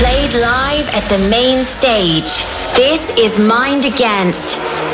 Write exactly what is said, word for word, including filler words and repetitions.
Played live at the main stage. This is Mind Against.